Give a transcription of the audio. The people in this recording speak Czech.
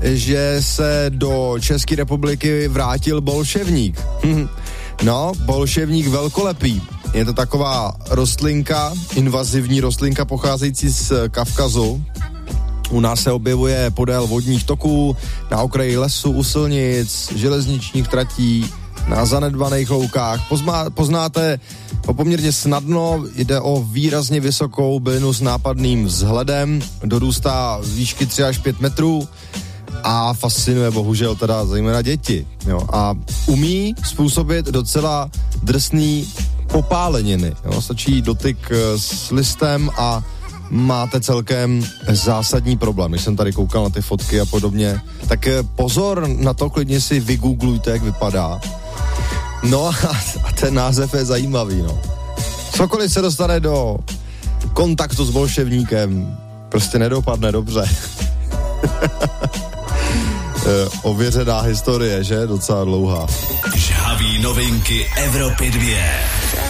že se do České republiky vrátil bolševník. No, bolševník velkolepý. Je to taková rostlinka, invazivní rostlinka pocházející z Kavkazu. U nás se objevuje podél vodních toků, na okraji lesu, u silnic, železničních tratí, na zanedbaných loukách. Poznáte ho poměrně snadno, jde o výrazně vysokou bylinu s nápadným vzhledem, dorůstá výšky 3 až 5 metrů a fascinuje bohužel teda zejména děti. Jo. A umí způsobit docela drsný popáleniny. Jo. Stačí dotyk s listem a máte celkem zásadní problém. Když jsem tady koukal na ty fotky a podobně, tak pozor na to, klidně si vygooglujte, jak vypadá. No a ten název je zajímavý, no. Cokoliv se dostane do kontaktu s bolševníkem, prostě nedopadne dobře. Ověřená historie, že? Docela dlouhá. Žhavý novinky Evropy 2.